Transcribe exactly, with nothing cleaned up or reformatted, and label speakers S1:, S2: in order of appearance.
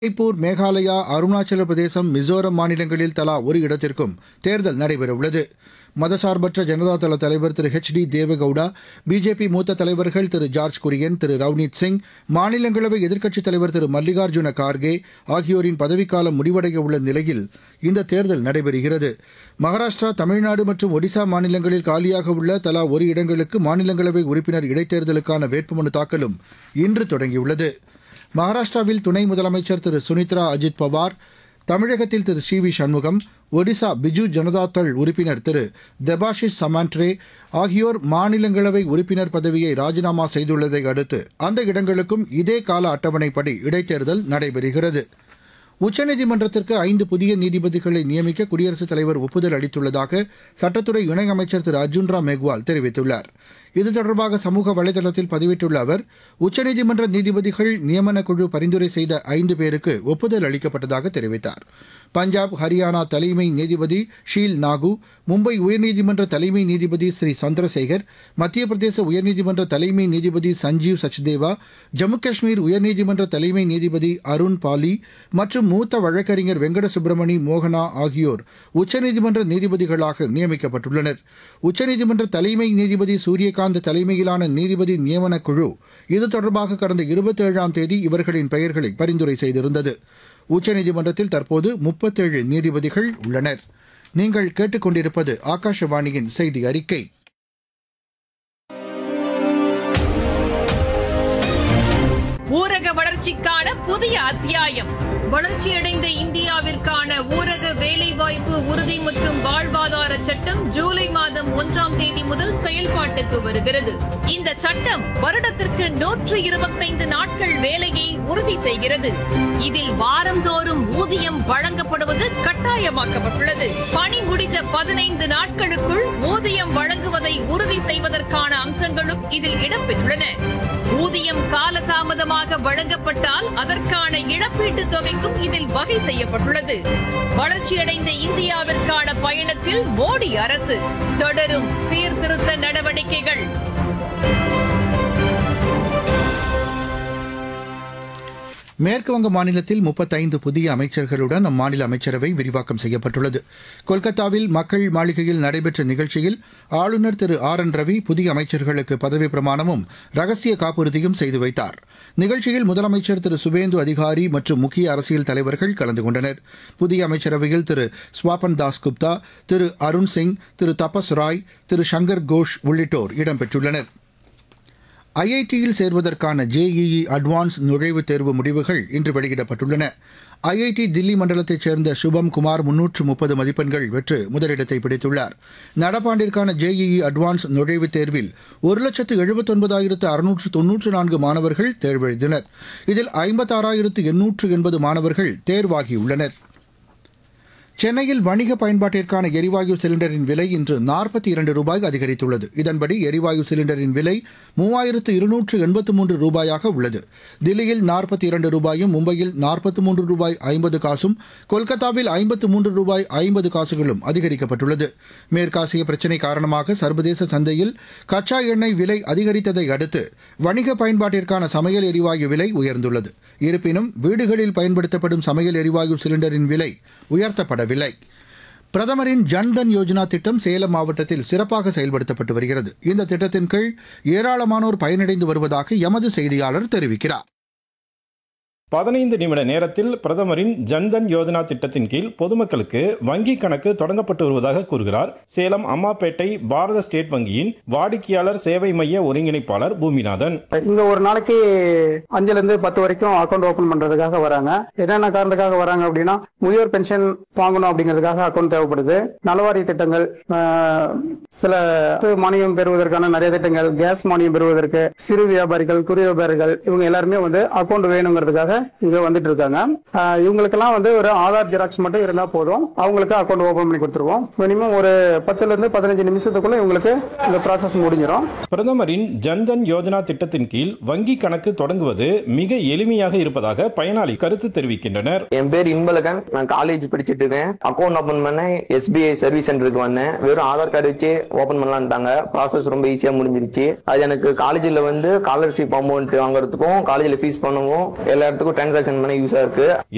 S1: மணிப்பூர், மேகாலயா, அருணாச்சல பிரதேசம், மிசோரம் மாநிலங்களில் தலா ஒரு இடத்திற்கும் தேர்தல் நடைபெறவுள்ளது. மதசார்பற்ற ஜனதாதள தலைவர் திரு ஹெச் டி தேவகவுடா, பிஜேபி மூத்த தலைவர்கள் திரு ஜார்ஜ் குரியன், திரு ரவ்னீத் சிங், மாநிலங்களவை எதிர்க்கட்சித் தலைவர் திரு மல்லிகார்ஜுன கார்கே ஆகியோரின் பதவிக்காலம் முடிவடைய உள்ள நிலையில் இந்த தேர்தல் நடைபெறுகிறது. மகாராஷ்டிரா, தமிழ்நாடு மற்றும் ஒடிசா மாநிலங்களில் காலியாக உள்ள தலா ஒரு இடங்களுக்கு மாநிலங்களவை உறுப்பினர் இடைத்தேர்தலுக்கான வேட்புமனு தாக்கலும் இன்று தொடங்கியுள்ளது. மகாராஷ்டிராவில் துணை முதலமைச்சர் திரு சுனித்ரா அஜித் பவார், தமிழகத்தில் திரு சி வி சண்முகம், ஒடிசா பிஜு ஜனதாதள் உறுப்பினர் திரு தெபாஷிஷ் சமாண்ட்ரே ஆகியோர் மாநிலங்களவை உறுப்பினர் பதவியை ராஜினாமா செய்துள்ளதை அடுத்து அந்த இடங்களுக்கும் இதே கால அட்டவணைப்படி இடைத்தேர்தல் நடைபெறுகிறது. உச்சநீதிமன்றத்திற்கு ஐந்து புதிய நீதிபதிகளை நியமிக்க குடியரசுத் தலைவர் ஒப்புதல் அளித்துள்ளதாக சட்டத்துறை இணையமைச்சர் திரு அர்ஜுன் ராம் மேக்வால் தெரிவித்துள்ளார். இது தொடர்பாக சமூக வலைதளத்தில் பதிவிட்டுள்ள அவர், உச்சநீதிமன்ற நீதிபதிகள் நியமனக் குழு பரிந்துரை செய்த ஐந்து பேருக்கு ஒப்புதல் அளிக்கப்பட்டதாக தெரிவித்தார். பஞ்சாப், ஹரியானா தலைமை நீதிபதி ஷீல் நாகு, மும்பை உயர்நீதிமன்ற தலைமை நீதிபதி ஸ்ரீ சந்திரசேகர், மத்திய பிரதேச உயர்நீதிமன்ற தலைமை நீதிபதி சஞ்சீவ் சச்தேவா, ஜம்மு காஷ்மீர் உயர்நீதிமன்ற தலைமை நீதிபதி அருண் பாலி மற்றும் மூத்த வழக்கறிஞர் வெங்கட சுப்பிரமணி மோகனா ஆகியோர் உச்சநீதிமன்ற நீதிபதிகளாக நியமிக்கப்பட்டுள்ளனர். உச்சநீதிமன்ற தலைமை நீதிபதி சூரியகாந்த் தலைமையிலான நீதிபதி நியமனக் குழு இது தொடர்பாக கடந்த இருபத்தேழாம் தேதி இவர்களின் பெயர்களை பரிந்துரை செய்திருந்தது. உச்சநீதிமன்றத்தில் தற்போது முப்பத்தேழு நீதிபதிகள் உள்ளனர். நீங்கள் கேட்டுக்கொண்டிருப்பது ஆகாஷவாணியின் செய்தி அறிக்கை.
S2: ஊரக வளர்ச்சிக்கான புதிய அத்தியாயம். வளர்ச்சியடைந்த இந்தியாவிற்கான ஊரக வேலைவாய்ப்பு உறுதி மற்றும் வாழ்வாதார சட்டம் ஜூலை மாதம் ஒன்றாம் தேதி முதல் செயல்பாட்டுக்கு வருகிறது. இந்த சட்டம் வருடத்திற்கு நூற்று இருபத்தைந்து நாட்கள் வேலையை உறுதி செய்கிறது. இதில் வாரந்தோறும் ஊதியம் வழங்கப்படுவது கட்டாயமாக்கப்பட்டுள்ளது. பணி முடிந்த பதினைந்து நாட்களுக்குள் ஊதியம் வழங்குவதை உறுதி செய்வதற்கான அம்சங்களும் இதில் இடம்பெற்றுள்ளன. ஊதியம் காலதாமதமாக வழங்கப்பட்டால் அதற்கான இழப்பீட்டுத் தொகைக்கும் இதில் வகை செய்யப்பட்டுள்ளது. வளர்ச்சியடைந்த இந்தியாவிற்கான பயணத்தில் மோடி அரசு தொடரும் சீர்திருத்த நடவடிக்கைகள்.
S1: மேற்குவங்க மாநிலத்தில் முப்பத்தைந்து புதிய அமைச்சர்களுடன் அம்மாநில அமைச்சரவை விரிவாக்கம் செய்யப்பட்டுள்ளது. கொல்கத்தாவில் மக்கள் மாளிகையில் நடைபெற்ற நிகழ்ச்சியில் ஆளுநர் திரு ஆர் என் ரவி புதிய அமைச்சர்களுக்கு பதவிப் பிரமாணமும் ரகசிய காப்புறுதியும் செய்து வைத்தார். நிகழ்ச்சியில் முதலமைச்சர் திரு சுவேந்து அதிகாரி மற்றும் முக்கிய அரசியல் தலைவர்கள் கலந்து கொண்டனர். புதிய அமைச்சரவையில் திரு ஸ்வாபன் தாஸ் குப்தா, திரு அருண் சிங், திரு தபஸ் ராய், திரு சங்கர் கோஷ் உள்ளிட்டோர் இடம்பெற்றுள்ளனர். ஐஐடியில் சேர்வதற்கான ஜேஇஇ அட்வான்ஸ் நுழைவுத் தேர்வு முடிவுகள் இன்று வெளியிடப்பட்டுள்ளன. ஐஐடி தில்லி மண்டலத்தைச் சேர்ந்த சுபம் குமார் முன்னூற்று முப்பது மதிப்பெண்கள் பெற்று முதலிடத்தை பிடித்துள்ளார். நடப்பாண்டிற்கான ஜேஇஇ அட்வான்ஸ் நுழைவுத் தேர்வில் ஒரு லட்சத்து எழுபத்தொன்பதாயிரத்து அறுநூற்று தொன்னூற்று நான்கு மாணவர்கள் தேர்வெழுதினர். இதில் ஐம்பத்தாறாயிரத்து எண்ணூற்று எண்பது மாணவர்கள் தேர்வாகியுள்ளனர். சென்னையில் வணிக பயன்பாட்டிற்கான எரிவாயு சிலிண்டரின் விலை இன்று நாற்பத்தி இரண்டு ரூபாய் அதிகரித்துள்ளது. இதன்படி எரிவாயு சிலிண்டரின் விலை மூவாயிரத்து இருநூற்று எண்பத்து மூன்று ரூபாயாக உள்ளது. தில்லியில் நாற்பத்தி இரண்டு ரூபாயும், மும்பையில் நாற்பத்தி மூன்று ரூபாய் ஐம்பது காசும், கொல்கத்தாவில் ஐம்பத்து மூன்று ரூபாய் ஐம்பது காசுகளும் அதிகரிக்கப்பட்டுள்ளது. மேற்காசிய பிரச்சினை காரணமாக சர்வதேச சந்தையில் கச்சா எண்ணெய் விலை அதிகரித்ததை அடுத்து வணிக பயன்பாட்டிற்கான சமையல் எரிவாயு விலை உயர்ந்துள்ளது. இருப்பினும் வீடுகளில் பயன்படுத்தப்படும் சமையல் எரிவாயு சிலிண்டரின் விலை உயர்த்தப்படவில்லை. பிரதமரின் ஜன்தன் யோஜனா திட்டம் சேலம் மாவட்டத்தில் சிறப்பாக செயல்படுத்தப்பட்டு வருகிறது. இந்த திட்டத்தின் கீழ் ஏராளமானோர் பயனடைந்து வருவதாக எமது செய்தியாளர் தெரிவிக்கிறார்.
S3: பதினைந்து நிமிட நேரத்தில் பிரதமரின் ஜன்தன் யோஜனா திட்டத்தின் கீழ் பொதுமக்களுக்கு வங்கி கணக்கு தொடங்கப்பட்டு வருவதாக கூறுகிறார் சேலம் அம்மாப்பேட்டை பாரத ஸ்டேட் வங்கியின் வாடிக்கையாளர் சேவை மைய ஒருங்கிணைப்பாளர் பூமிநாதன்.
S4: இங்க ஒரு நாளைக்கு அஞ்சுல இருந்து பத்து வரைக்கும் அக்கௌண்ட் ஓபன் பண்றதுக்காக வராங்க. என்னென்ன காரணத்துக்காக வராங்க அப்படின்னா, முதியோர் பென்ஷன் வாங்கணும் அப்படிங்கிறதுக்காக அக்கௌண்ட் தேவைப்படுது. நலவாரிய திட்டங்கள், சில மானியம் பெறுவதற்கான நிறைய திட்டங்கள், கேஸ் மானியம் பெறுவதற்கு, சிறு வியாபாரிகள், குறு வியாபாரிகள், இவங்க எல்லாருமே வந்து அக்கௌண்ட் வேணுங்கிறதுக்காக இங்க வந்துட்டு இருக்காங்க. இவங்களுக்கெல்லாம் வந்து ஒரு ஆதார் ஜெராக்ஸ் மட்டும் இருந்தா போதும், அவங்களுக்கு அக்கௌண்ட் ஓபன் பண்ணி கொடுத்துருவோம். மினிமம் ஒரு பத்துல இருந்து பதினஞ்சு நிமிஷத்துக்குள்ள இவங்களுக்கு இந்த ப்ராசஸ் முடிஞ்சிடும்.
S3: பிரதமரின் ஜன்தன் யோஜனா திட்டத்தின் கீழ் வங்கி கணக்கு தொடங்குவது மிக எளிமையாக இருப்பதாக பயனாளி கருத்து தெரிவிக்கின்றனர்.
S5: என் பேர் இன்பழகன், நான் காலேஜ் படிச்சுட்டு இருக்கேன். அக்கௌண்ட் ஓபன் பண்ண எஸ்பிஐ சர்வீஸ் சென்டருக்கு வந்தேன். வெறும் ஆதார் கார்டு வச்சு ஓபன் பண்ணலான்ட்டாங்க. ப்ராசஸ் ரொம்ப ஈஸியா முடிஞ்சிருச்சு. அது எனக்கு காலேஜில் வந்து ஸ்காலர்ஷிப் அமௌண்ட் வாங்குறதுக்கும் காலேஜில் ஃபீஸ் பண்ணவும் எல்லா இடத்துக்கும் டிரான்சாக்ஷன் பண்ண யூஸா இருக்கு.